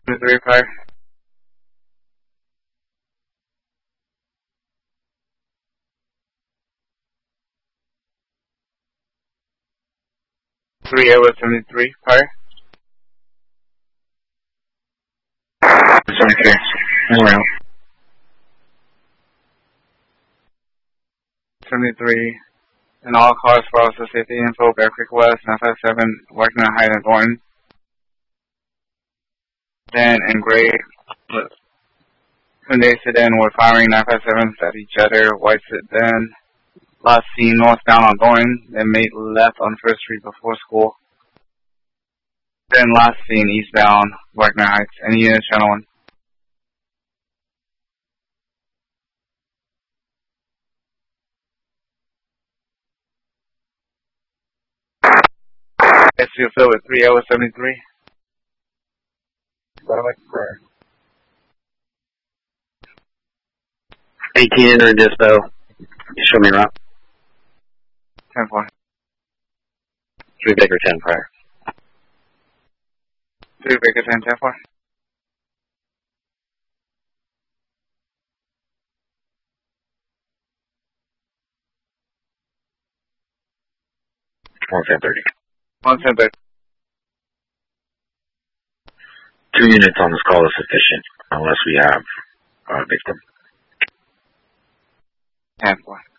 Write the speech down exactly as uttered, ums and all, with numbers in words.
Three fire. Three Iowa seventy-three fire. seventy-three. Around. seventy-three. And all cars for also safety info, Bear Creek West, nine five seven, Wagner Heights and Thornton. Dan and Gray, Hyundai sedan were firing nine five sevens at each other. White sedan last seen northbound on Thornton, then made left on First Street before school. Then last seen eastbound Wagner Heights. Any units, channel one. S U filled with three Iowa seventy-three. Prayer. eighteen or dispo. You show me around. ten four. Three Baker ten prior. three Baker ten, ten four. one ten thirty. one ten thirty. Two units on this call is sufficient unless we have a victim. ten four.